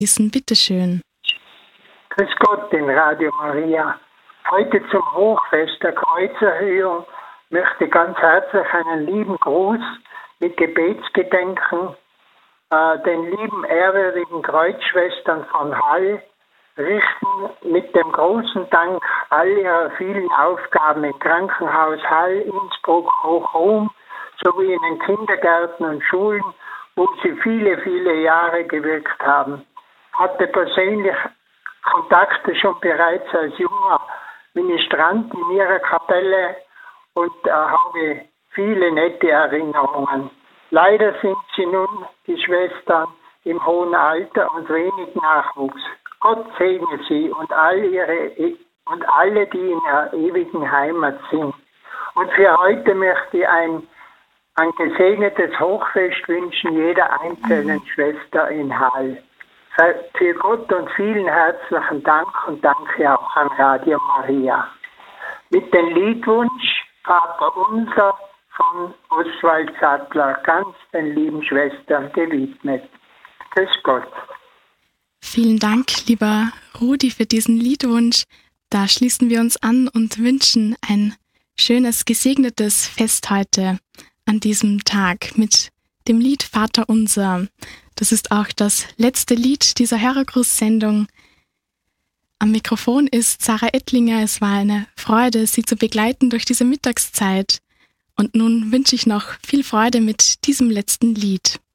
Bitteschön. Grüß Gott in Radio Maria. Heute zum Hochfest der Kreuzerhöhung möchte ganz herzlich einen lieben Gruß mit Gebetsgedenken den lieben ehrwürdigen Kreuzschwestern von Hall richten, mit dem großen Dank all ihrer vielen Aufgaben im Krankenhaus Hall, Innsbruck, Hochruhm sowie in den Kindergärten und Schulen, wo sie viele, viele Jahre gewirkt haben. Hatte persönlich Kontakte schon bereits als junger Ministrant in ihrer Kapelle und habe viele nette Erinnerungen. Leider sind sie nun, die Schwestern, im hohen Alter und wenig Nachwuchs. Gott segne sie und alle, die in ihrer ewigen Heimat sind. Und für heute möchte ich ein gesegnetes Hochfest wünschen, jeder einzelnen Schwester in Hall. Für Gott und vielen herzlichen Dank und danke auch an Radio Maria. Mit dem Liedwunsch Vater Unser von Oswald Sattler, ganz den lieben Schwestern gewidmet. Grüß Gott. Vielen Dank, lieber Rudi, für diesen Liedwunsch. Da schließen wir uns an und wünschen ein schönes, gesegnetes Fest heute an diesem Tag mit dem Lied Vater Unser. Das ist auch das letzte Lied dieser Hörergruß-Sendung. Am Mikrofon ist Sarah Ettlinger. Es war eine Freude, Sie zu begleiten durch diese Mittagszeit. Und nun wünsche ich noch viel Freude mit diesem letzten Lied.